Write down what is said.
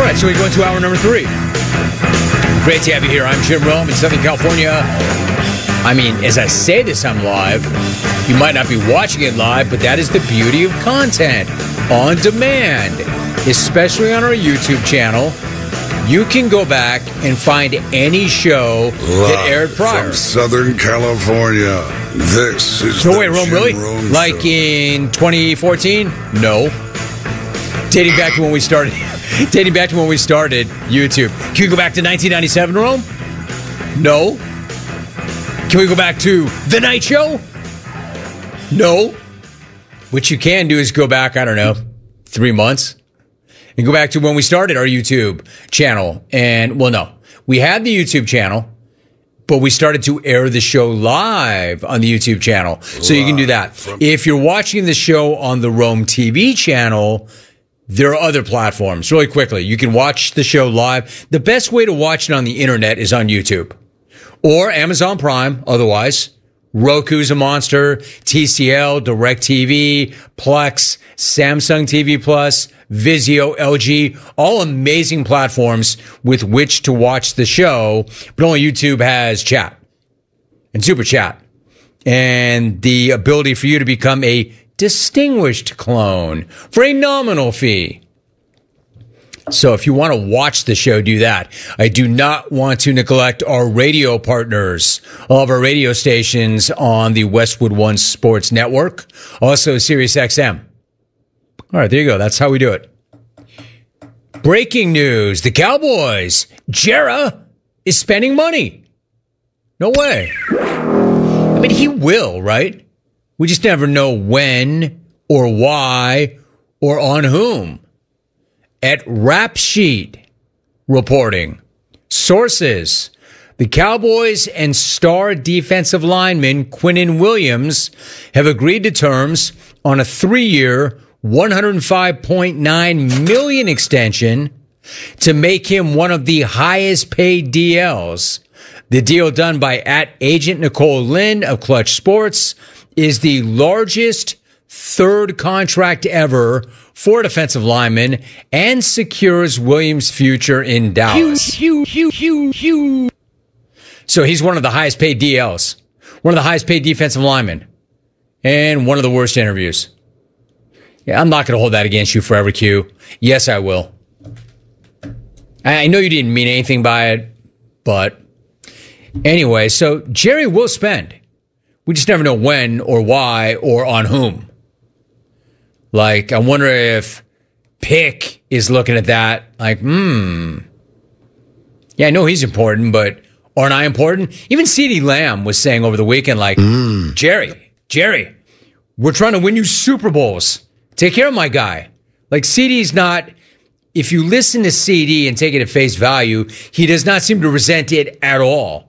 right, so we go into hour number 3. Great to have you here. I'm Jim Rome in Southern California. I mean, as I say this, I'm live. You might not be watching it live, but that is the beauty of content on demand, especially on our YouTube channel. You can go back and find any show that aired prior. From Southern California, this is No way, Rome, really? Like in 2014? No. Dating back to when we started YouTube. Can we go back to 1997, Rome? No. Can we go back to The Night Show? No. What you can do is go back, I don't know, 3 months. And go back to when we started our YouTube channel. And, well, no. We had the YouTube channel, but we started to air the show live on the YouTube channel. So you can do that. If you're watching the show on the Rome TV channel, there are other platforms. Really quickly, you can watch the show live. The best way to watch it on the internet is on YouTube or Amazon Prime. Otherwise, Roku's a monster, TCL, DirecTV, Plex, Samsung TV Plus, Vizio, LG, all amazing platforms with which to watch the show. But only YouTube has chat and super chat and the ability for you to become a distinguished clone for a nominal fee. So if you want to watch the show, do that. I do not want to neglect our radio partners, all of our radio stations on the Westwood One Sports Network, also Sirius XM. All right, there you go. That's how we do it. Breaking news. The Cowboys. Jera is spending money. No way. I mean, he will, right? We just never know when or why or on whom. At Rap Sheet reporting, sources, the Cowboys and star defensive lineman Quinnen Williams have agreed to terms on a 3-year, $105.9 million extension to make him one of the highest paid DLs. The deal done by @Agent Nicole Lynn of Clutch Sports is the largest third contract ever for a defensive lineman and secures Williams' future in Dallas. So he's one of the highest paid DLs, one of the highest paid defensive linemen, and one of the worst interviews. Yeah, I'm not going to hold that against you forever, Q. Yes, I will. I know you didn't mean anything by it, but anyway, so Jerry will spend. We just never know when or why or on whom. Like, I wonder if Pick is looking at that like, yeah, I know he's important, but aren't I important? Even CeeDee Lamb was saying over the weekend, like, Jerry, we're trying to win you Super Bowls. Take care of my guy. Like, CeeDee's not, if you listen to CeeDee and take it at face value, he does not seem to resent it at all.